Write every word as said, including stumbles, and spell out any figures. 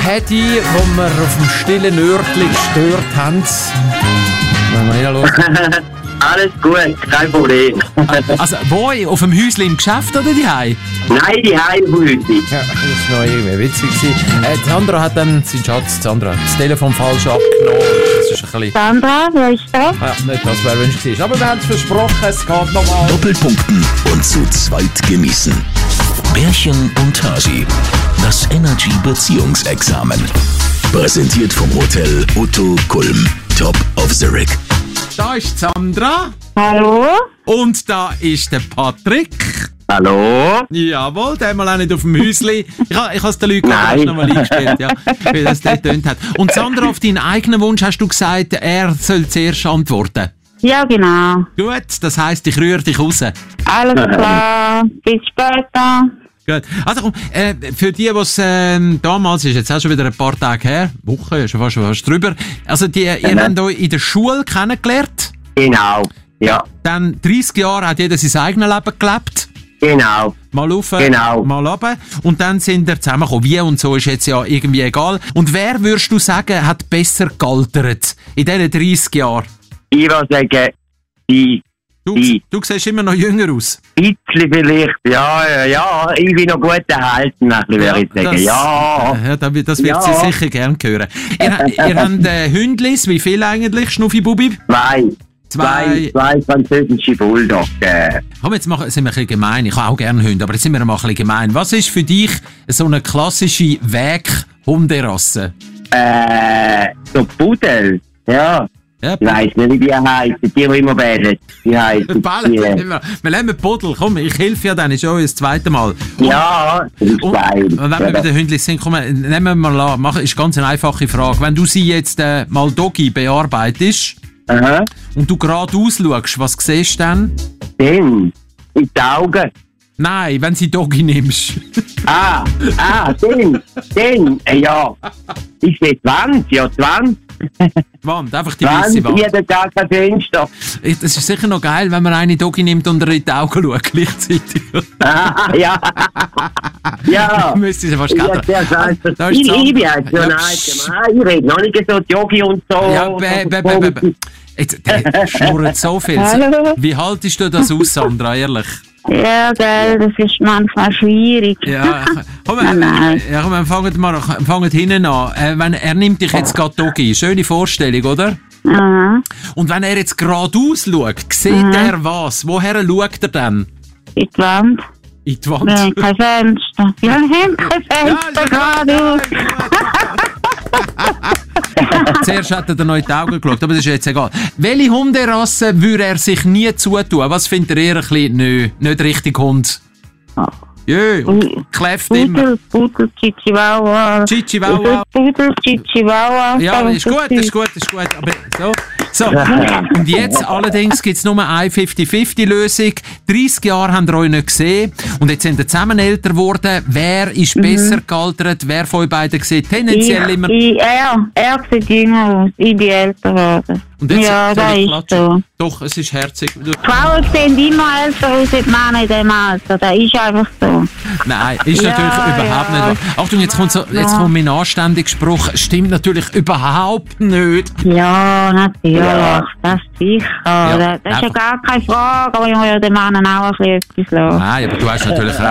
Hedi, wo wir auf dem stillen Örtli gestört haben. Wollen wir hinschauen? Alles gut, kein Problem. Also, wo? Auf dem Häusli im Geschäft oder daheim? Nein, die Heimhäuschen. Ja, das war noch irgendwie witzig. Äh, Sandra hat dann, sein Schatz, Sandra, das Telefon falsch abgenommen. Das ist ein bisschen... Sandra, wer ist da? Ja, nicht das, wer wünscht war. Aber wir haben es versprochen, es geht nochmal. Doppelpunkten und zu zweit genießen. Bärchen und Hasi. Das Energy Beziehungsexamen. Präsentiert vom Hotel Otto Kulm. Top of the Rig. Da ist Sandra. Hallo? Und da ist der Patrick. Hallo? Jawohl, der mal auch nicht auf dem Häusli. Ich, ha, ich habe es den Leuten gerade noch mal eingestellt, ja, wie das dort getönt hat. Und Sandra, auf deinen eigenen Wunsch hast du gesagt, er soll zuerst antworten. Ja, genau. Gut, das heisst, ich rühre dich raus. Alles klar, bis später. Gut. Also komm, äh, für die, was ähm, damals ist, jetzt auch schon wieder ein paar Tage her, Woche, schon fast, schon fast drüber, also die, ihr Mhm. habt euch in der Schule kennengelernt. Genau, ja. Dann dreißig Jahre hat jeder sein eigenes Leben gelebt. Genau. Mal rauf, Genau. mal runter. Und dann sind wir zusammengekommen. Wie und so ist jetzt ja irgendwie egal. Und wer, würdest du sagen, hat besser gealtert in diesen dreißig Jahren? Ich würde sagen, die, Du, die, du siehst immer noch jünger aus. bisschen vielleicht, ja, ja, ja, ich bin noch gut erhalten, ein bisschen, würde ich sagen, das, ja. ja das, das wird Ja. sie sicher gern hören. Ihr, ihr habt äh, Hündlis, wie viel eigentlich, Schnuffi-Bubi? Zwei. Zwei. Zwei, zwei französische Bulldog. Äh, Komm, jetzt machen, sind wir ein bisschen gemein. Ich habe auch gerne Hunde, aber jetzt sind wir mal ein bisschen gemein. Was ist für dich so eine klassische Weg-Hunderasse? äh, so Pudel, ja. Ja, Ich weiss nicht, wie die heißen, die, die immer bellen. Die heißen Ballen, die. wir nehmen Puddel. Komm, ich helfe ja dann schon das zweite Mal. Und, Ja, das ist und, geil. und wenn wir bei den Hündchen sind, komm, nehmen wir mal an. Mach, ist ganz eine einfache Frage. Wenn du sie jetzt äh, mal Doggy bearbeitest Aha. und du geradeaus schaust, was siehst du dann? Den. In die Augen. Nein, wenn sie Doggy nimmst. Ah, ah, den. Den. Äh, ja. Ich sehe die Wand, ja, die Wand. Die Wand, einfach die Wand, weiße Wand. jeden Tag ein Fenster. Ich- Das ist sicher noch geil, wenn man eine Doggy nimmt und ihr in die Augen schaut gleichzeitig. Ah, ja. Ja. Müsste ich fast Ja, gerade. der Scheiß. Da ist Ich die Sand- liebe jetzt so Ja, nein, pst. ich rede noch nicht so Jogi und so. Ja, bä, bä, bä, bä, bä. Jetzt, der schnurrt so viel. Hallo? Wie haltest du das aus, Sandra, ehrlich? Ja, gell, das ist manchmal schwierig. Ja, komm, Nein, nein. ja, komm, fangen mal fangen hinten an. Äh, wenn, er nimmt dich jetzt gerade Doggy. Schöne Vorstellung, oder? Aha, Und wenn er jetzt geradeaus schaut, sieht Mhm. er was? Woher schaut er dann? in die Wand. In die Wand? Wir haben kein Fenster. Wir haben kein Fenster geradeaus. Zuerst hat er dir noch in die Augen geschaut, aber das ist jetzt egal. Welche Hunderasse würde er sich nie zutun? Was findet ihr eher ein bisschen nö, nicht richtig Hund? Jö, und kläfft immer. Pudel, Pudel, Chichihuahua. Chichihuahua. Pudel, Chichihuahua. Ja, ist gut, ist gut, ist gut. Aber so, so. Und jetzt allerdings gibt es nur eine fünfzig fünfzig Lösung. dreißig Jahre haben ihr euch nicht gesehen. Und jetzt sind ihr zusammen älter geworden. Wer ist besser gealtert? Wer von euch beiden sieht tendenziell Ich, immer... ich, er, er sieht jünger aus. Ich bin älter geworden. Und jetzt Ja, soll das ich ist klatschen? so. Doch, es ist herzig. Du- Die Frauen sehen immer älter aus als die Männer in diesem Alter. Das ist einfach so. Nein, ist Ja, natürlich überhaupt ja. nicht wahr. Achtung, jetzt kommt, so, jetzt kommt mein anständiger Spruch. Stimmt natürlich überhaupt nicht. Ja, natürlich. Ja. Das sicher. Das ist ja einfach- gar keine Frage. Aber ich muss ja den Männern auch ein bisschen etwas lassen. Nein, aber du hast natürlich recht.